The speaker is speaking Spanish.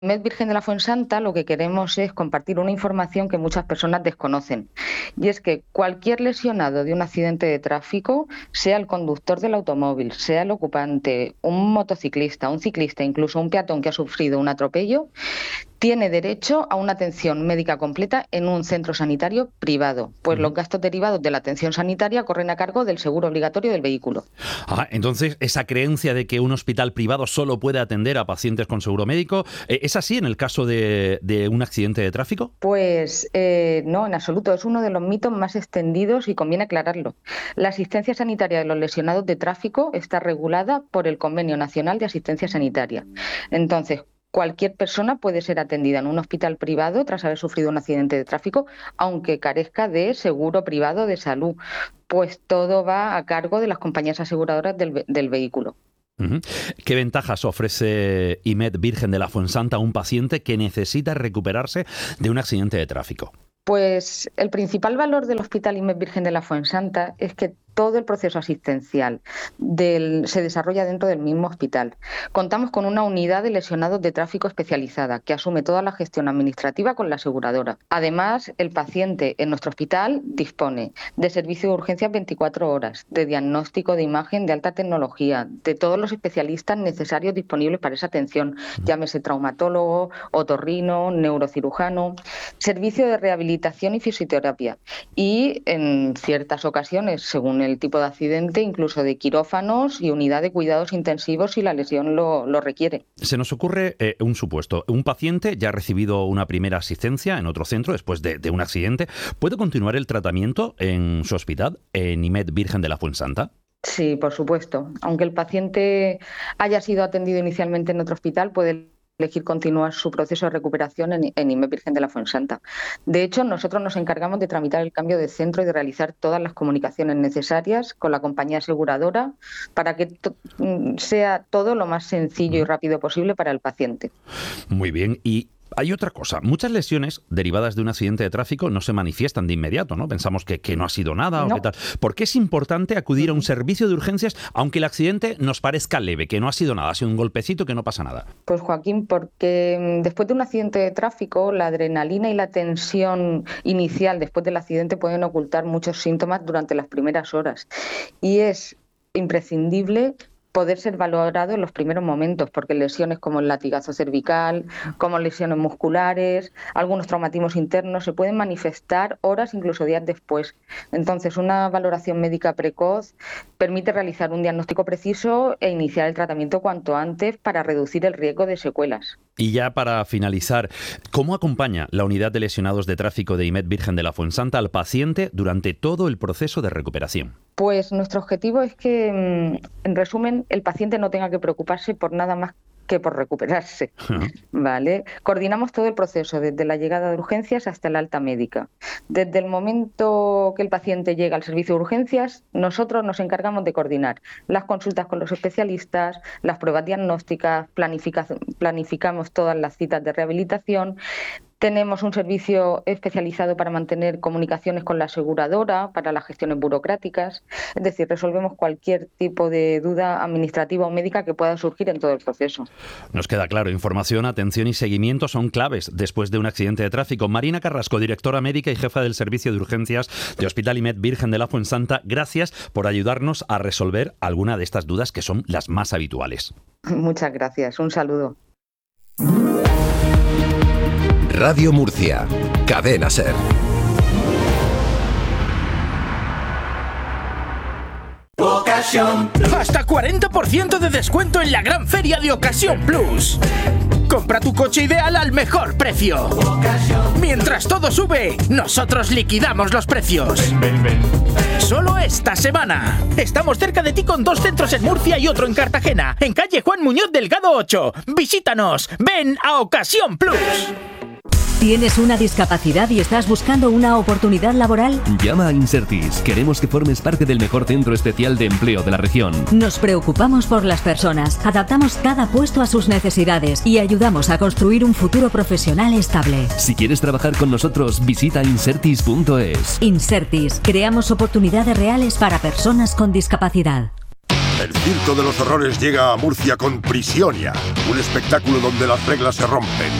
IMED Virgen de la Fuensanta lo que queremos es compartir una información que muchas personas desconocen, y es que cualquier lesionado de un accidente de tráfico, sea el conductor del automóvil, sea el ocupante, un motociclista, un ciclista, incluso un peatón que ha sufrido un atropello, tiene derecho a una atención médica completa en un centro sanitario privado, pues los gastos derivados de la atención sanitaria corren a cargo del seguro obligatorio del vehículo. Entonces, esa creencia de que un hospital privado solo puede atender a pacientes con seguro médico, ¿es así en el caso de un accidente de tráfico? Pues no, en absoluto. Es uno de los mitos más extendidos y conviene aclararlo. La asistencia sanitaria de los lesionados de tráfico está regulada por el Convenio Nacional de Asistencia Sanitaria. Entonces, cualquier persona puede ser atendida en un hospital privado tras haber sufrido un accidente de tráfico, aunque carezca de seguro privado de salud, pues todo va a cargo de las compañías aseguradoras del vehículo. ¿Qué ventajas ofrece IMED Virgen de la Fuensanta a un paciente que necesita recuperarse de un accidente de tráfico? Pues el principal valor del Hospital IMED Virgen de la Fuensanta es que todo el proceso asistencial se desarrolla dentro del mismo hospital. Contamos con una unidad de lesionados de tráfico especializada que asume toda la gestión administrativa con la aseguradora. Además, el paciente en nuestro hospital dispone de servicio de urgencias 24 horas, de diagnóstico de imagen de alta tecnología, de todos los especialistas necesarios disponibles para esa atención, llámese traumatólogo, otorrino, neurocirujano, servicio de rehabilitación y fisioterapia, y en ciertas ocasiones, según el tipo de accidente, incluso de quirófanos y unidad de cuidados intensivos si la lesión lo requiere. Se nos ocurre un supuesto. Un paciente ya ha recibido una primera asistencia en otro centro después de un accidente. ¿Puede continuar el tratamiento en su hospital, en IMED Virgen de la Fuensanta? Sí, por supuesto. Aunque el paciente haya sido atendido inicialmente en otro hospital, puede elegir continuar su proceso de recuperación en IMED Virgen de la Fuensanta. De hecho, nosotros nos encargamos de tramitar el cambio de centro y de realizar todas las comunicaciones necesarias con la compañía aseguradora para que sea todo lo más sencillo y rápido posible para el paciente. Muy bien. Y hay otra cosa. Muchas lesiones derivadas de un accidente de tráfico no se manifiestan de inmediato, ¿no? Pensamos que no ha sido nada No. o qué tal. ¿Por qué es importante acudir a un servicio de urgencias aunque el accidente nos parezca leve, que no ha sido nada, ha sido un golpecito, que no pasa nada? Pues Joaquín, porque después de un accidente de tráfico, la adrenalina y la tensión inicial después del accidente pueden ocultar muchos síntomas durante las primeras horas. Y es imprescindible poder ser valorado en los primeros momentos, porque lesiones como el latigazo cervical, como lesiones musculares, algunos traumatismos internos se pueden manifestar horas, incluso días después. Entonces, una valoración médica precoz permite realizar un diagnóstico preciso e iniciar el tratamiento cuanto antes para reducir el riesgo de secuelas. Y ya para finalizar, ¿cómo acompaña la unidad de lesionados de tráfico de IMED Virgen de la Fuensanta al paciente durante todo el proceso de recuperación? Pues nuestro objetivo es que, en resumen, el paciente no tenga que preocuparse por nada más que por recuperarse, ¿vale? Coordinamos todo el proceso, desde la llegada de urgencias hasta la alta médica. Desde el momento que el paciente llega al servicio de urgencias, nosotros nos encargamos de coordinar las consultas con los especialistas, las pruebas diagnósticas, planificamos todas las citas de rehabilitación. Tenemos un servicio especializado para mantener comunicaciones con la aseguradora, para las gestiones burocráticas, es decir, resolvemos cualquier tipo de duda administrativa o médica que pueda surgir en todo el proceso. Nos queda claro, información, atención y seguimiento son claves después de un accidente de tráfico. Marina Carrasco, directora médica y jefa del servicio de urgencias de Hospital IMED Virgen de la Fuensanta, gracias por ayudarnos a resolver alguna de estas dudas que son las más habituales. Muchas gracias, un saludo. Radio Murcia, Cadena SER. Hasta 40% de descuento en la gran feria de Ocasión Plus. Compra tu coche ideal al mejor precio. Mientras todo sube, nosotros liquidamos los precios. Solo esta semana. Estamos cerca de ti con 2 centros en Murcia y otro en Cartagena, en calle Juan Muñoz Delgado 8. Visítanos. Ven a Ocasión Plus. ¿Tienes una discapacidad y estás buscando una oportunidad laboral? Llama a Insertis. Queremos que formes parte del mejor centro especial de empleo de la región. Nos preocupamos por las personas, adaptamos cada puesto a sus necesidades y ayudamos a construir un futuro profesional estable. Si quieres trabajar con nosotros, visita insertis.es. Insertis. Creamos oportunidades reales para personas con discapacidad. El Circo de los Horrores llega a Murcia con Prisionia, un espectáculo donde las reglas se rompen,